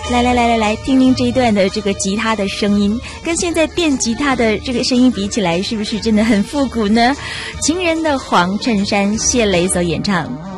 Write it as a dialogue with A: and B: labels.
A: 来，听听这一段的这个吉他的声音，跟现在电吉他的这个声音比起来，是不是真的很复古呢？情人的黄衬衫，谢雷所演唱。